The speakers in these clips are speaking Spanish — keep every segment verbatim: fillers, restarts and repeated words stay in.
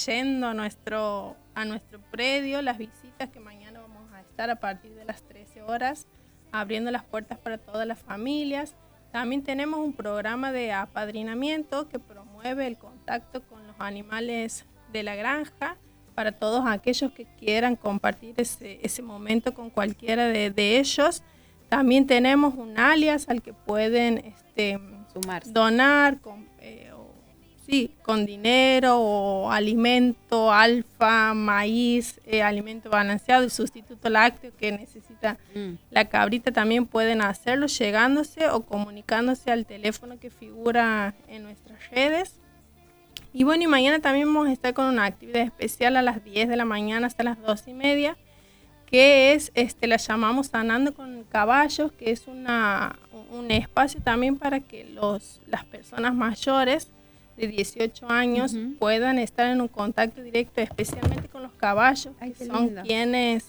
yendo a nuestro, a nuestro predio, las visitas que mañana vamos a estar a partir de las trece horas, abriendo las puertas para todas las familias. También tenemos un programa de apadrinamiento que promueve el contacto con los animales de la granja para todos aquellos que quieran compartir ese, ese momento con cualquiera de, de ellos. También tenemos un alias al que pueden este, sumarse, donar con, eh, o, sí, con dinero o alimento alfa, maíz, eh, alimento balanceado y sustituto lácteo que necesita mm. la cabrita. También pueden hacerlo llegándose o comunicándose al teléfono que figura en nuestras redes. Y bueno, y mañana también vamos a estar con una actividad especial a las diez de la mañana hasta las doce y media, que es, este, la llamamos Sanando con Caballos, que es una, un espacio también para que los, las personas mayores de dieciocho años uh-huh. puedan estar en un contacto directo, especialmente con los caballos, Ay, que son lindo. quienes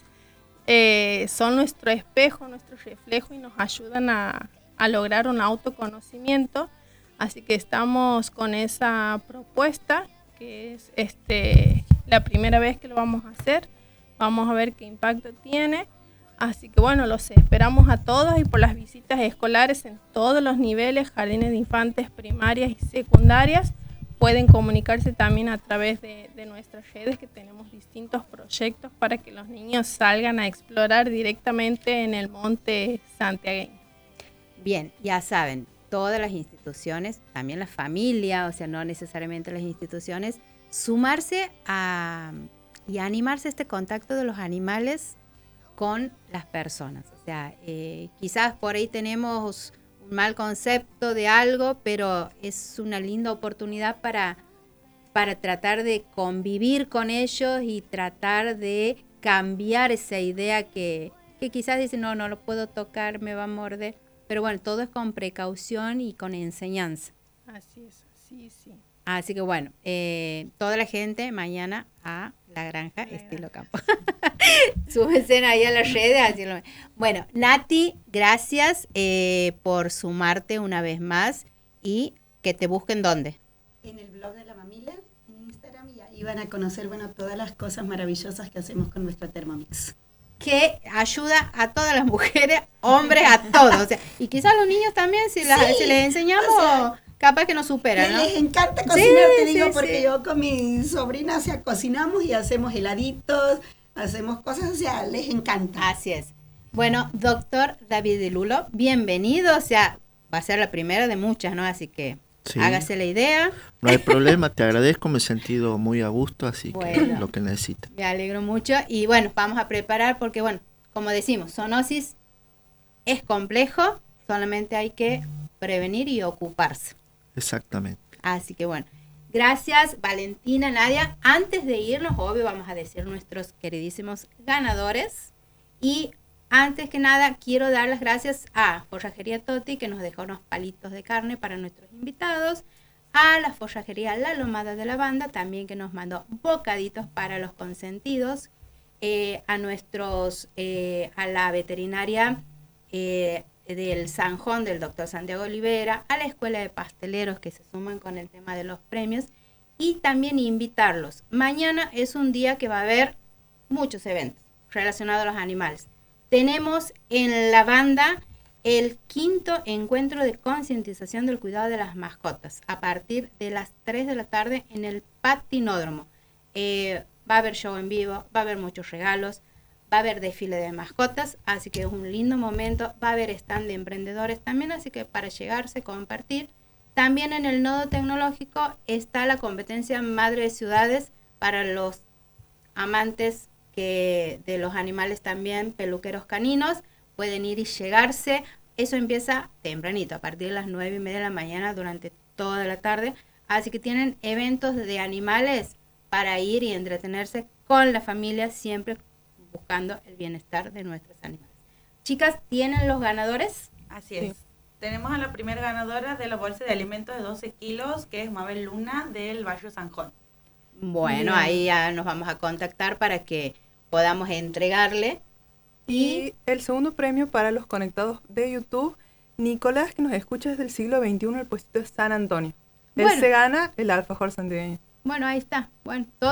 eh, son nuestro espejo, nuestro reflejo y nos ayudan a, a lograr un autoconocimiento. Así que estamos con esa propuesta, que es este, la primera vez que lo vamos a hacer. Vamos a ver qué impacto tiene. Así que bueno, los esperamos a todos y por las visitas escolares en todos los niveles, jardines de infantes, primarias y secundarias. Pueden comunicarse también a través de, de nuestras redes, que tenemos distintos proyectos para que los niños salgan a explorar directamente en el monte santiagueño. Bien, ya saben, todas las instituciones, también la familia, o sea, no necesariamente las instituciones, sumarse a... y animarse a este contacto de los animales con las personas. O sea, eh, quizás por ahí tenemos un mal concepto de algo, pero es una linda oportunidad para, para tratar de convivir con ellos y tratar de cambiar esa idea que, que quizás dicen, no, no lo puedo tocar, me va a morder. Pero bueno, todo es con precaución y con enseñanza. Así es, sí, sí. Así que bueno, eh, toda la gente mañana a la granja la estilo granja. Campo. Súmense ahí a las redes. Así lo... Bueno, Nati, gracias eh, por sumarte una vez más y que te busquen ¿dónde? En el blog de la Mamila, en Instagram, y ahí van a conocer bueno, todas las cosas maravillosas que hacemos con nuestra Thermomix. Que ayuda a todas las mujeres, hombres, a todos. O sea, y quizás a los niños también, si, la, sí, si les enseñamos... O sea, capaz que nos superan, ¿no? Les encanta cocinar, sí, te digo, sí, porque sí. yo con mi sobrina, o sea, cocinamos y hacemos heladitos, hacemos cosas, o sea, les encanta. Así es. Bueno, doctor David Di Lulo, bienvenido, o sea, va a ser la primera de muchas, ¿no? Así que sí. hágase la idea. No hay problema, te agradezco, me he sentido muy a gusto, así bueno, que lo que necesita. Me alegro mucho y bueno, vamos a preparar porque, bueno, como decimos, zoonosis es complejo, solamente hay que prevenir y ocuparse. Exactamente. Así que bueno, gracias Valentina, Nadia. Antes de irnos, obvio, vamos a decir nuestros queridísimos ganadores. Y antes que nada, quiero dar las gracias a Forrajería Toti, que nos dejó unos palitos de carne para nuestros invitados. A la Forrajería La Lomada de la Banda, también que nos mandó bocaditos para los consentidos. Eh, a nuestros, eh, a la veterinaria eh, del Sanjón del doctor Santiago Olivera, a la Escuela de Pasteleros que se suman con el tema de los premios y también invitarlos. Mañana es un día que va a haber muchos eventos relacionados a los animales. Tenemos en la banda el quinto encuentro de concientización del cuidado de las mascotas a partir de las tres de la tarde en el patinódromo. Eh, va a haber show en vivo, va a haber muchos regalos, va a haber desfile de mascotas, así que es un lindo momento. Va a haber stand de emprendedores también, así que para llegarse, compartir. También en el nodo tecnológico está la competencia Madre de Ciudades para los amantes que de los animales también, peluqueros caninos. Pueden ir y llegarse. Eso empieza tempranito, a partir de las nueve y media de la mañana durante toda la tarde. Así que tienen eventos de animales para ir y entretenerse con la familia, siempre buscando el bienestar de nuestros animales. Chicas, ¿tienen los ganadores? Así es. Sí. Tenemos a la primera ganadora de la bolsa de alimentos de doce kilos, que es Mabel Luna, del barrio Sanjón. Bueno, Bien. ahí ya nos vamos a contactar para que podamos entregarle. Y el segundo premio para los conectados de YouTube, Nicolás, que nos escucha desde el siglo veintiuno, el puestito de San Antonio. Él bueno. se gana el alfajor santiagueño. Bueno, ahí está. Bueno,